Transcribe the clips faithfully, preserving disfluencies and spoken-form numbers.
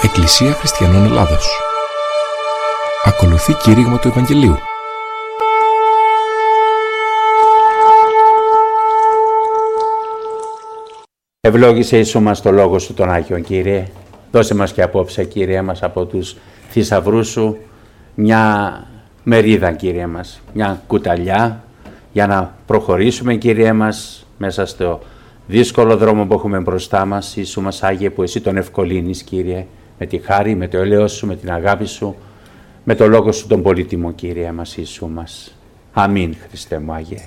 Εκκλησία Χριστιανών Ελλάδος. Ακολουθεί κήρυγμα του Ευαγγελίου. Ευλόγησε Ιησού μας το Λόγο Σου τον Άγιον, Κύριε. Δώσε μας και απόψε, Κύριε μας, από τους θησαυρούς Σου μια μερίδα, Κύριε μας, μια κουταλιά για να προχωρήσουμε, Κύριε μας, μέσα στο δύσκολο δρόμο που έχουμε μπροστά μας. Ιησού μας Άγιε, που Εσύ τον ευκολύνεις, Κύριε, με τη χάρη, με το ελαιός Σου, με την αγάπη Σου, με το Λόγο Σου τον πολύτιμο, Κύριε μας, Ιησού μας. Αμήν, Χριστέ μου Άγιε.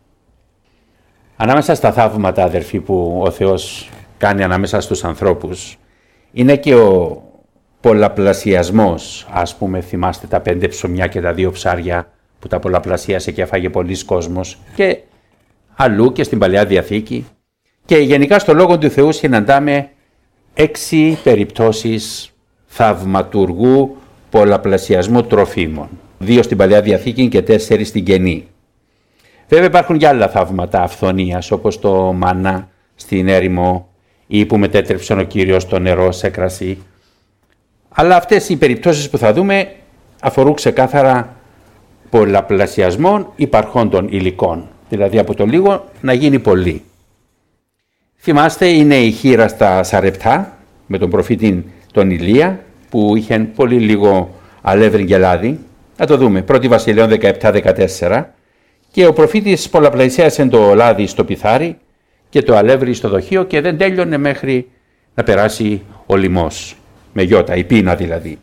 Ανάμεσα στα θαύματα, αδερφοί, που ο Θεός κάνει ανάμεσα στους ανθρώπους, είναι και ο πολλαπλασιασμός. Ας πούμε, θυμάστε τα πέντε ψωμιά και τα δύο ψάρια που τα πολλαπλασίασε και έφαγε πολλής κόσμος, και αλλού και στην Παλαιά Διαθήκη. Και γενικά στο Λόγο του Θεού συναντάμε έξι περιπτώσεις θαυματουργού πολλαπλασιασμού τροφίμων. Δύο στην Παλαιά Διαθήκη και τέσσερις στην Καινή. Βέβαια υπάρχουν και άλλα θαύματα αυθονίας, όπως το μανά στην έρημο ή που μετέτρεψε ο Κύριος το νερό σε κρασί. Αλλά αυτές οι περιπτώσεις που θα δούμε αφορούν ξεκάθαρα πολλαπλασιασμών υπαρχόντων υλικών. Δηλαδή από το λίγο να γίνει πολύ. Θυμάστε, είναι η χήρα στα Σαρεπτά με τον προφήτη τον Ηλία, που είχε πολύ λίγο αλεύρι και λάδι. Να το δούμε. Πρώτη Βασιλείων δεκαεπτά δεκατέσσερα. Και ο προφήτης πολλαπλασίασε το λάδι στο πιθάρι και το αλεύρι στο δοχείο και δεν τέλειωνε μέχρι να περάσει ο λιμός. Με γιώτα, η πείνα δηλαδή.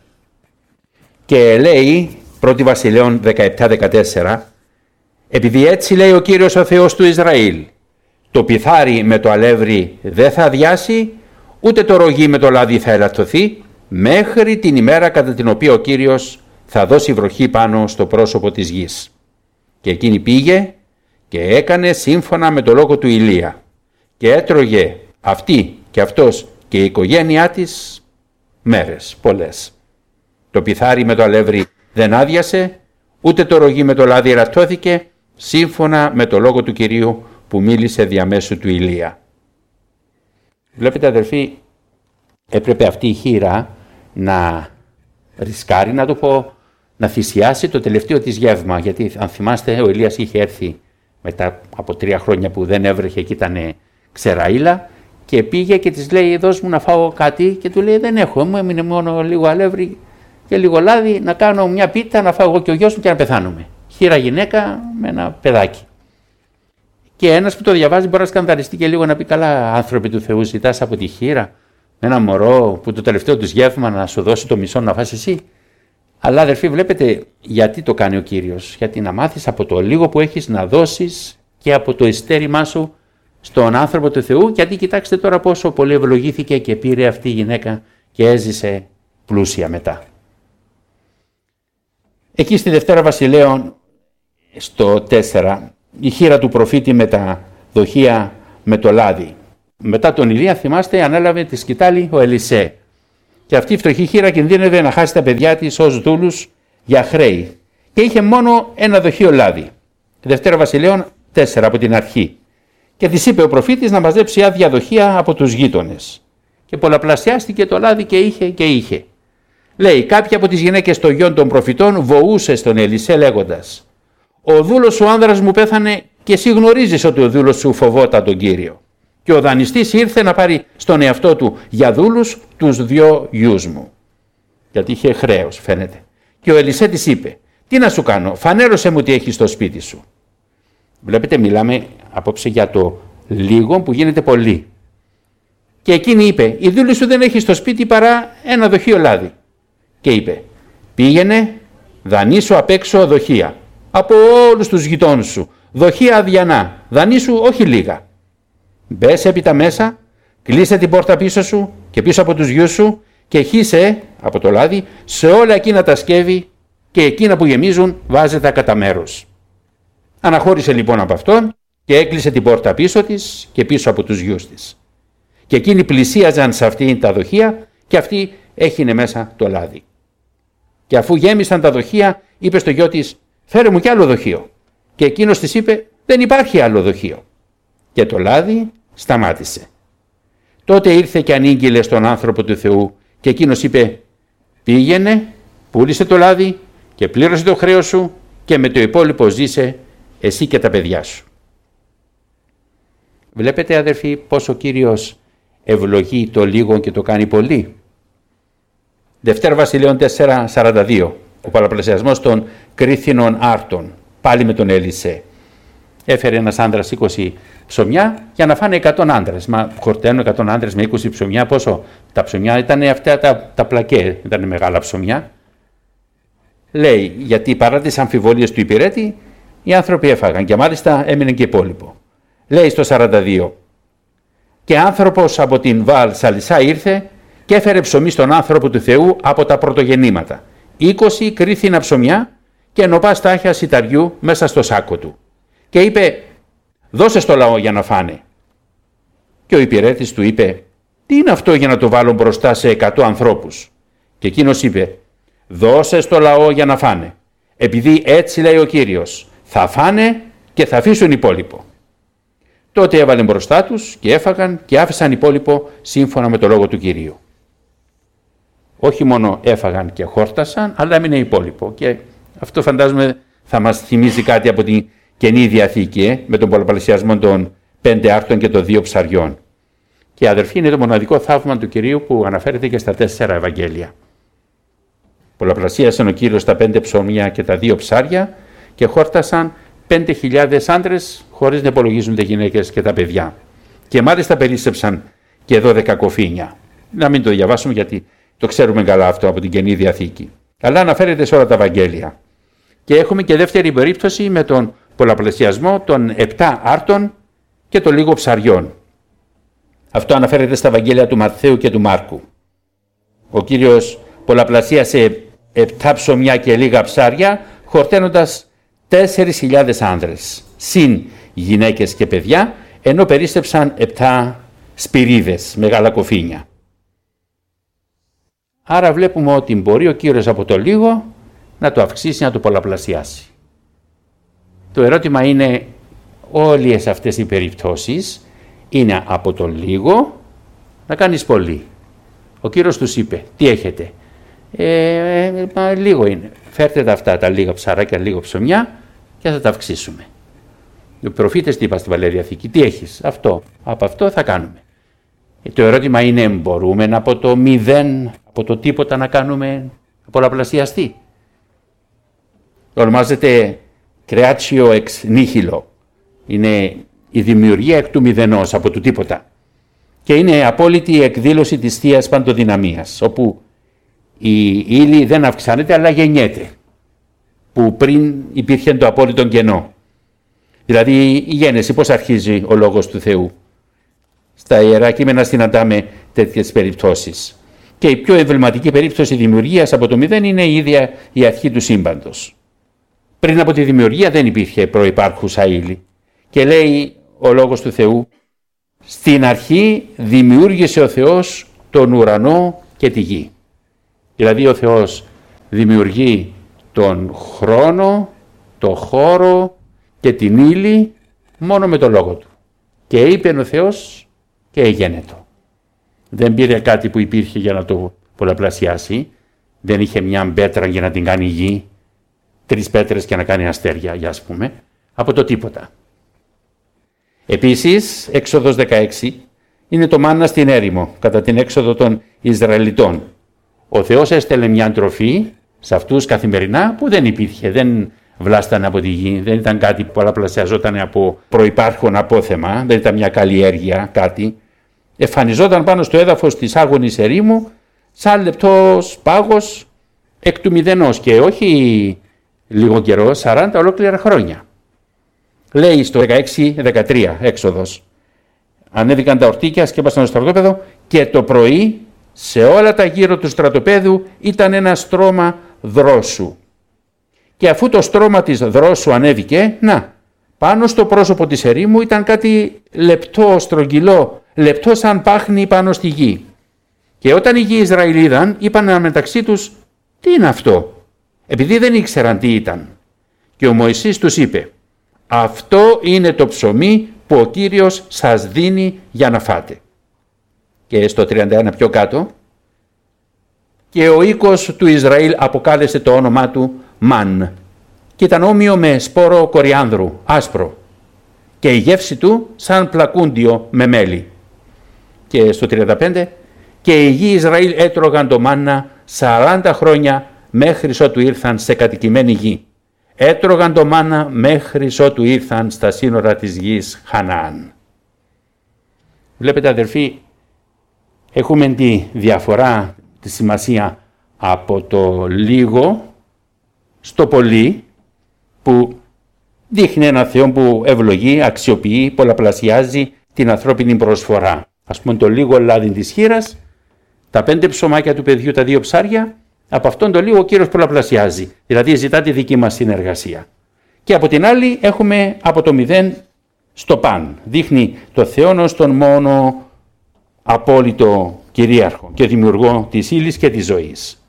Και λέει, πρώτη Βασιλείων δεκαεπτά δεκατέσσερα, επειδή έτσι λέει ο Κύριος ο Θεός του Ισραήλ, το πιθάρι με το αλεύρι δεν θα αδειάσει, ούτε το ρογί με το λάδι θα ελαττωθεί, μέχρι την ημέρα κατά την οποία ο Κύριος θα δώσει βροχή πάνω στο πρόσωπο της γης. Και εκείνη πήγε και έκανε σύμφωνα με το λόγο του Ηλία και έτρωγε αυτή και αυτός και η οικογένειά της μέρες πολλές. Το πιθάρι με το αλεύρι δεν άδειασε, ούτε το ρογί με το λάδι ελαττώθηκε, σύμφωνα με το λόγο του Κυρίου που μίλησε διαμέσου του Ηλία. Βλέπετε, αδερφοί, έπρεπε αυτή η χήρα να ρισκάρει, να το πω, να θυσιάσει το τελευταίο της γεύμα, γιατί αν θυμάστε ο Ηλίας είχε έρθει μετά από τρία χρόνια που δεν έβρεχε και ήταν ξεραΐλα, και πήγε και της λέει, δώσ' μου να φάω κάτι, και του λέει, δεν έχω, μου έμεινε μόνο λίγο αλεύρι και λίγο λάδι, να κάνω μια πίτα, να φάω εγώ και ο γιος μου και να πεθάνουμε. Χήρα γυναίκα με ένα παιδάκι. Και ένας που το διαβάζει μπορεί να σκανδαλιστεί και λίγο, να πει, καλά, άνθρωποι του Θεού, ζητάς από τη χήρα με ένα μωρό που το τελευταίο του γεύμα να σου δώσει το μισό να φας εσύ. Αλλά, αδερφοί, βλέπετε γιατί το κάνει ο Κύριος. Γιατί να μάθεις από το λίγο που έχεις να δώσεις και από το ειστέρημά σου στον άνθρωπο του Θεού. Γιατί κοιτάξτε τώρα πόσο πολύ ευλογήθηκε και πήρε αυτή η γυναίκα και έζησε πλούσια μετά. Εκεί στη Δευτέρα Βασιλέων, στο τέσσερα, η χήρα του προφήτη με τα δοχεία με το λάδι. Μετά τον Ηλία, θυμάστε, ανέλαβε τη σκητάλη ο Ελισέ. Και αυτή η φτωχή χήρα κινδύνευε να χάσει τα παιδιά της ως δούλους για χρέη. Και είχε μόνο ένα δοχείο λάδι. Δευτέρα Βασιλέων τέσσερα από την αρχή. Και της είπε ο προφήτης να μαζέψει άδεια δοχεία από τους γείτονες. Και πολλαπλασιάστηκε το λάδι και είχε και είχε. Λέει, κάποια από τις γυναίκες των γιών των προφητών βοούσε στον Ελισέ λέγοντας, ο δούλος σου άνδρας μου πέθανε και εσύ γνωρίζεις ότι ο δούλος σου φοβόταν τον Κύριο. Και ο δανειστής ήρθε να πάρει στον εαυτό του για δούλους τους δυο γιους μου. Γιατί είχε χρέος, φαίνεται. Και ο Ελισέ της είπε, τι να σου κάνω, φανέρωσε μου τι έχεις στο σπίτι σου. Βλέπετε, μιλάμε απόψε για το λίγο που γίνεται πολύ. Και εκείνη είπε, η δούλη σου δεν έχει στο σπίτι παρά ένα δοχείο λάδι. Και είπε, πήγαινε, δανείσου απ' έξω δοχεία από όλους τους γειτόνους σου, δοχεία αδιανά, δανείσου όχι λίγα. Μπες έπειτα μέσα, κλείσε την πόρτα πίσω σου και πίσω από τους γιους σου και χύσε από το λάδι σε όλα εκείνα τα σκεύη και εκείνα που γεμίζουν βάζε τα κατά μέρος. Αναχώρησε λοιπόν από αυτόν και έκλεισε την πόρτα πίσω της και πίσω από τους γιους της. Και εκείνοι πλησίαζαν σε αυτήν τα δοχεία και αυτή έχινε μέσα το λάδι. Και αφού γέμισαν τα δοχεία, είπε στο γιο της, φέρε μου κι άλλο δοχείο. Και εκείνος της είπε, δεν υπάρχει άλλο δοχείο. Και το λάδι σταμάτησε. Τότε ήρθε και ανήγγειλε στον άνθρωπο του Θεού Και εκείνος είπε, πήγαινε, πούλησε το λάδι και πλήρωσε το χρέος σου και με το υπόλοιπο ζήσε εσύ και τα παιδιά σου. Βλέπετε αδερφοί πως ο Κύριος ευλογεί το λίγο και το κάνει πολύ. Δευτέρα Βασιλείων τέσσερα σαράντα δύο, ο πολλαπλασιασμός των κρίθινων άρτων, πάλι με τον Ελισέ. Έφερε ένας άντρας είκοσι ψωμιά για να φάνε εκατό άντρες. Μα χορταίνουν εκατό άντρες με είκοσι ψωμιά, πόσο? Τα ψωμιά ήταν αυτά τα, τα πλακέ, ήταν μεγάλα ψωμιά. Λέει, γιατί παρά τις αμφιβολίες του υπηρέτη, οι άνθρωποι έφαγαν και μάλιστα έμεινε και υπόλοιπο. Λέει στο σαράντα δύο, και άνθρωπος από την Βάλ Σαλισσά ήρθε και έφερε ψωμί στον άνθρωπο του Θεού από τα πρωτογεννήματα. είκοσι κρίθινα ψωμιά και νοπά στάχια σιταριού μέσα στο σάκο του. Και είπε, δώσε στο λαό για να φάνε. Και ο υπηρέτης του είπε, τι είναι αυτό για να το βάλω μπροστά σε εκατό ανθρώπους? Και εκείνος είπε, δώσε στο λαό για να φάνε. Επειδή έτσι λέει ο Κύριος, θα φάνε και θα αφήσουν υπόλοιπο. Τότε έβαλε μπροστά τους και έφαγαν και άφησαν υπόλοιπο σύμφωνα με το λόγο του Κυρίου. Όχι μόνο έφαγαν και χόρτασαν, αλλά έμεινε υπόλοιπο. Και αυτό φαντάζομαι θα μας θυμίζει κάτι από την Καινή Διαθήκη, ε, με τον πολλαπλασιασμό των πέντε άρτων και των δύο ψαριών. Και αδερφοί, είναι το μοναδικό θαύμα του Κυρίου που αναφέρεται και στα τέσσερα Ευαγγέλια. Πολλαπλασίασε ο Κύριος τα πέντε ψωμιά και τα δύο ψάρια και χόρτασαν πέντε χιλιάδες άντρες, χωρίς να υπολογίζονται γυναίκες και τα παιδιά. Και μάλιστα περίσσεψαν και δώδεκα κοφίνια. Να μην το διαβάσουμε γιατί το ξέρουμε καλά αυτό από την Καινή Διαθήκη. Αλλά αναφέρεται σε όλα τα Ευαγγέλια. Και έχουμε και δεύτερη περίπτωση με τον πολλαπλασιασμό των επτά άρτων και των λίγο ψαριών. Αυτό αναφέρεται στα Ευαγγέλια του Ματθαίου και του Μάρκου. Ο Κύριος πολλαπλασίασε επτά ψωμιά και λίγα ψάρια, χορταίνοντας τέσσερις χιλιάδες άνδρες, συν γυναίκες και παιδιά, ενώ περίστεψαν επτά σπυρίδες, μεγάλα κοφίνια. Άρα βλέπουμε ότι μπορεί ο Κύριος από το λίγο να το αυξήσει, να το πολλαπλασιάσει. Το ερώτημα είναι, όλες αυτές οι περιπτώσεις είναι από το λίγο να κάνεις πολύ. Ο Κύριος τους είπε, τι έχετε? Ε, ε, λίγο είναι. Φέρτε τα αυτά τα λίγα ψαράκια, λίγο ψωμιά και θα τα αυξήσουμε. Οι προφήτες τι είπαν στην Παλαιά Διαθήκη, τι έχεις? Αυτό. Από αυτό θα κάνουμε. Ε, το ερώτημα είναι, μπορούμε από το μηδέν, από το τίποτα να κάνουμε πολλαπλασιαστή? Ονομάζεται creatio ex nihilo. Είναι η δημιουργία εκ του μηδενός, από του τίποτα. Και είναι απόλυτη εκδήλωση της Θείας Παντοδυναμίας, όπου η ύλη δεν αυξάνεται αλλά γεννιέται, που πριν υπήρχε το απόλυτο κενό. Δηλαδή η γέννηση πώς αρχίζει ο Λόγος του Θεού? Στα Ιερά Κείμενα συναντάμε τέτοιες περιπτώσεις. Και η πιο εμβληματική περίπτωση δημιουργίας από το μηδέν είναι η ίδια η αρχή του σύμπαντος. Πριν από τη δημιουργία δεν υπήρχε προϋπάρχουσα ύλη. Και λέει ο Λόγος του Θεού, στην αρχή δημιούργησε ο Θεός τον ουρανό και τη γη. Δηλαδή ο Θεός δημιουργεί τον χρόνο, το χώρο και την ύλη μόνο με τον Λόγο του. Και είπε ο Θεός και εγένετο. Δεν πήρε κάτι που υπήρχε για να το πολλαπλασιάσει. Δεν είχε μια πέτρα για να την κάνει γη, τρεις πέτρες και να κάνει αστέρια, για ας πούμε, από το τίποτα. Επίσης, Έξοδος δεκαέξι είναι το μάννα στην έρημο, κατά την έξοδο των Ισραηλιτών. Ο Θεός έστελνε μια τροφή σε αυτούς καθημερινά που δεν υπήρχε, δεν βλάστανε από τη γη, δεν ήταν κάτι που πολλαπλασιαζόταν από προϋπάρχον απόθεμα, δεν ήταν μια καλλιέργεια, κάτι. Εμφανιζόταν πάνω στο έδαφος της άγονης ερήμου σαν λεπτός πάγος εκ του μηδενός και όχι λίγο καιρό, σαράντα ολόκληρα χρόνια. Λέει στο δεκαέξι δεκατρία Έξοδος, ανέβηκαν τα ορτίκια, σκέπασαν το στρατόπεδο και το πρωί σε όλα τα γύρω του στρατοπέδου ήταν ένα στρώμα δρόσου. Και αφού το στρώμα της δρόσου ανέβηκε, να, πάνω στο πρόσωπο της ερήμου ήταν κάτι λεπτό, στρογγυλό, λεπτό σαν πάχνη πάνω στη γη. Και όταν οι γη Ισραηλ είδαν, είπαν μεταξύ τους, τι είναι αυτό? Επειδή δεν ήξεραν τι ήταν. Και ο Μωυσής τους είπε, αυτό είναι το ψωμί που ο Κύριος σας δίνει για να φάτε. Και στο τριάντα ένα πιο κάτω, και ο οίκος του Ισραήλ αποκάλεσε το όνομά του Μαν και ήταν όμοιο με σπόρο κοριάνδρου, άσπρο, και η γεύση του σαν πλακούντιο με μέλι. Και στο τριάντα πέντε, και οι γη Ισραήλ έτρωγαν το μάννα σαράντα χρόνια μέχρι ότου ήρθαν σε κατοικημένη γη. Έτρωγαν το μάννα μέχρι ότου ήρθαν στα σύνορα της γης Χαναάν. Βλέπετε αδερφοί, έχουμε τη διαφορά, τη σημασία από το λίγο στο πολύ, που δείχνει ένα Θεό που ευλογεί, αξιοποιεί, πολλαπλασιάζει την ανθρώπινη προσφορά. Ας πούμε το λίγο λάδι της χήρας, τα πέντε ψωμάκια του παιδιού, τα δύο ψάρια, από αυτόν το λίγο ο Κύριος πολλαπλασιάζει, δηλαδή ζητά τη δική μας συνεργασία. Και από την άλλη έχουμε από το μηδέν στο παν. Δείχνει το Θεό ως τον μόνο απόλυτο κυρίαρχο και δημιουργό της ύλης και της ζωής.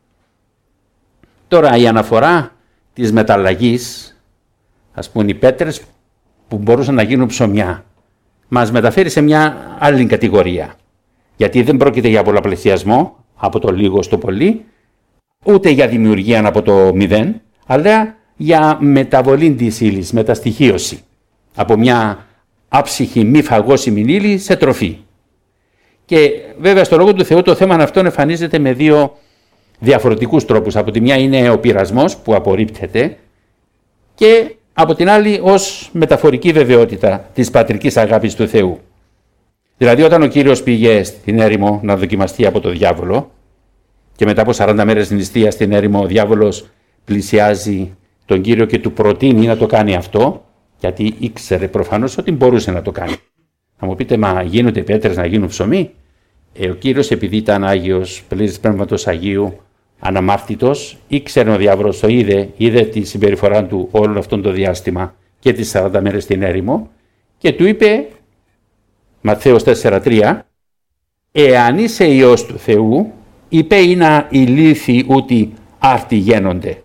Τώρα η αναφορά της μεταλλαγής, ας πούμε οι πέτρες που μπορούσαν να γίνουν ψωμιά, μας μεταφέρει σε μια άλλη κατηγορία. Γιατί δεν πρόκειται για πολλαπλασιασμό από το λίγο στο πολύ, ούτε για δημιουργία από το μηδέν, αλλά για μεταβολή της ύλης, μεταστοιχίωση. Από μια άψυχη μη φαγώσιμη ύλη σε τροφή. Και βέβαια στο Λόγο του Θεού το θέμα αυτό εμφανίζεται με δύο διαφορετικούς τρόπους. Από τη μια είναι ο πειρασμός που απορρίπτεται και από την άλλη ως μεταφορική βεβαιότητα της πατρικής αγάπης του Θεού. Δηλαδή όταν ο Κύριος πήγε στην έρημο να δοκιμαστεί από το διάβολο και μετά από σαράντα μέρες νηστεία στην έρημο ο διάβολος πλησιάζει τον Κύριο και του προτείνει να το κάνει αυτό, γιατί ήξερε προφανώς ότι μπορούσε να το κάνει. Θα μου πείτε, μα γίνονται πέτρες να γίνουν ψωμί? Ε, ο Κύριος, επειδή ήταν Άγιος, πλήρης Πνεύματος Αγίου, αναμάρτητος, ήξερε ο διάβολος, το είδε, είδε τη συμπεριφορά του όλο αυτό το διάστημα και τις σαράντα μέρες στην έρημο και του είπε, Ματθαίος τέσσερα τρία, «Εάν είσαι Υιός του Θεού, είπε είναι οι λύθοι ούτι άρτη γένονται».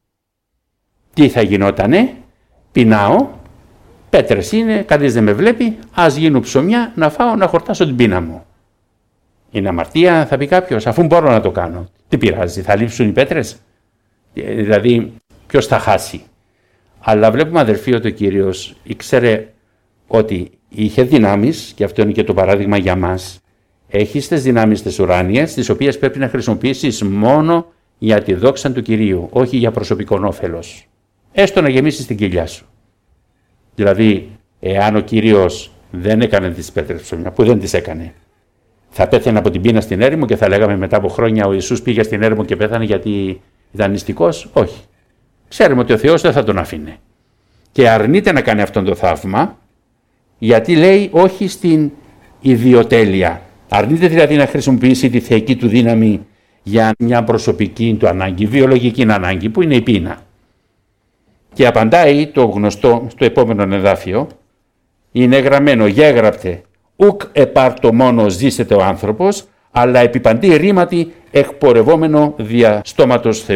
Τι θα γινότανε? Πεινάω, πέτρες είναι, κανείς δεν με βλέπει, ας γίνουν ψωμιά, να φάω, να χορτάσω την πείνα μου. Είναι αμαρτία, θα πει κάποιος, αφού μπορώ να το κάνω. Τι πειράζει, θα λείψουν οι πέτρες? Δηλαδή, ποιος θα χάσει? Αλλά βλέπουμε αδερφοί ότι ο Κύριος ήξερε ότι είχε δυνάμεις, και αυτό είναι και το παράδειγμα για μας. Έχεις τις δυνάμεις τις ουράνιες, τις οποίες πρέπει να χρησιμοποιήσεις μόνο για τη δόξα του Κυρίου, όχι για προσωπικό όφελος. Έστω να γεμίσεις την κοιλιά σου. Δηλαδή, εάν ο Κύριος δεν έκανε τις πέτρες ψωμιά, που δεν τις έκανε, θα πέθανε από την πείνα στην έρημο και θα λέγαμε μετά από χρόνια ο Ιησούς πήγε στην έρημο και πέθανε γιατί ήταν νηστικός? Όχι. Ξέρουμε ότι ο Θεός δεν θα τον αφήνε. Και αρνείται να κάνει αυτόν το θαύμα, γιατί λέει όχι στην ιδιοτέλεια. Αρνείται δηλαδή να χρησιμοποιήσει τη θεϊκή του δύναμη για μια προσωπική του ανάγκη, βιολογική ανάγκη, που είναι η πείνα. Και απαντάει το γνωστό στο επόμενο εδάφιο, είναι γραμμένο, γέγραπτε, ουκ επάρτο μόνο ζήσεται ο άνθρωπος, αλλά επί παντή ρήματι εκπορευόμενο δια στόματος Θεού.